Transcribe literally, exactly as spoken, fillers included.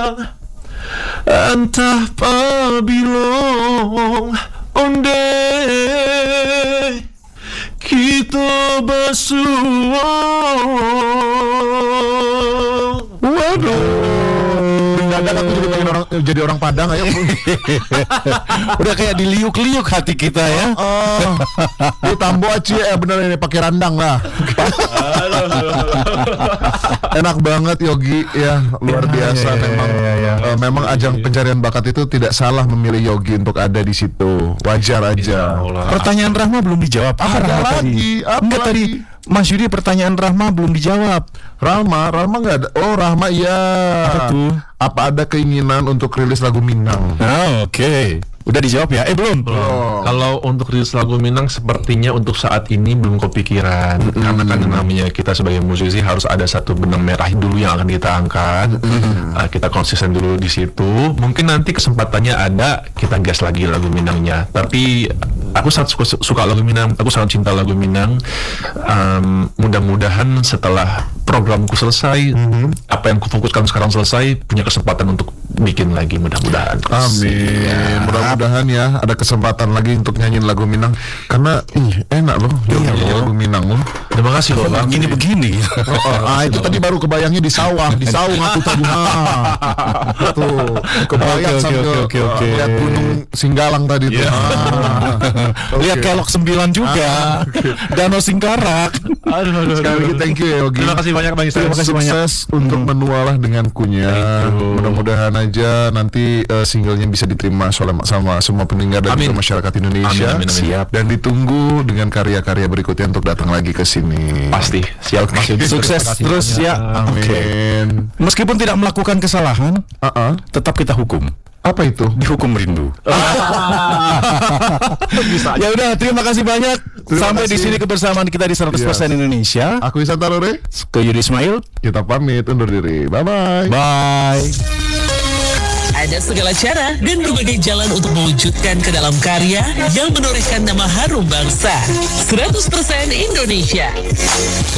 entah pabilong onde kita bersua. Waduh, mendadak aku jadi pengen orang jadi orang Padang ayo. Udah kayak diliuk-liuk hati kita ya. Oh, ini tambo aci ya bener ini pakai randang lah. Enak banget Yogi ya, luar Ya, biasa ya, ya, memang. ya, ya. Eh, memang ajang pencarian bakat itu tidak salah memilih Yogi untuk ada di situ. Wajar aja. Pertanyaan Rahma belum dijawab. Apa Ada Rahma lagi, tadi? apa Enggak lagi? tadi Mas Yudi pertanyaan Rahma belum dijawab. Rahma, Rahma nggak ada. Oh Rahma iya. Apa tuh? Apa ada keinginan untuk rilis lagu Minang? Oh, oke. Udah dijawab ya? Eh belum. Oh. Kalau untuk rilis lagu Minang sepertinya untuk saat ini belum kepikiran. Mm-hmm. Karena kan namanya kita sebagai musisi harus ada satu benang merah dulu yang akan kita angkat. Mm-hmm. Uh, kita konsisten dulu di situ. Mungkin nanti kesempatannya ada, kita gas lagi lagu Minangnya. Tapi aku sangat suka, suka lagu Minang. Aku sangat cinta lagu Minang. Um, mudah-mudahan setelah programku selesai, Mm-hmm. apa yang kufokuskan sekarang selesai, punya kesempatan untuk bikin lagi mudah-mudahan. Amin. Mudah-mudahan ya ada kesempatan lagi untuk nyanyiin lagu Minang karena ih enak loh Iya, nyanyi loh. lagu Minang loh. Terima kasih loh Bang. Begini-begini. Ah itu tadi baru kebayangnya di sawah, di saung aku tadi. Ah, tuh kebayang Oke, oke, sambil oke, oke, oke. lihat gunung Singgalang tadi tuh. Iya. Ah, Lihat oke. kelok sembilan juga. Danau Singkarak. Aduh, aduh, Sekali lagi thank you ya Yogi. Terima kasih banyak Bang Isan. Terima kasih banyak. Sukses untuk menualah dengan kunya. Mudah-mudahan aja nanti uh, singlenya bisa diterima oleh sama semua pendengar dan Amin. juga masyarakat Indonesia. Amin, amin, amin. Siap. Dan ditunggu dengan karya-karya berikutnya untuk datang lagi ke sini. Pasti siap. Masih Sukses terus ya. Amin. Meskipun tidak melakukan kesalahan, Uh-uh. tetap kita hukum. Apa itu? Dihukum rindu. Ya udah, terima kasih banyak. Terima Sampai di kasih. sini kebersamaan kita di seratus persen Yes. Indonesia. Aku Isan Tarore. Ke Yudi Ismail. Kita pamit undur diri. Bye bye. Bye. Ada segala cara dan berbagai jalan untuk mewujudkan ke dalam karya yang menorehkan nama harum bangsa. seratus persen Indonesia.